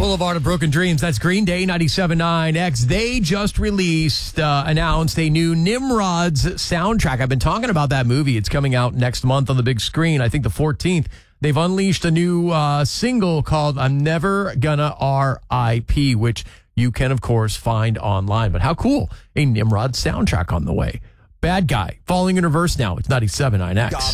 Boulevard of Broken Dreams. That's Green Day, 97.9 X. They just announced a new Nimrod's soundtrack. I've been talking about that movie. It's coming out next month on the big screen, I think the 14th. They've unleashed a new single called I'm Never Gonna R.I.P., which you can, of course, find online. But how cool. A Nimrod soundtrack on the way. Bad Guy, falling in reverse now. It's 97.9 X.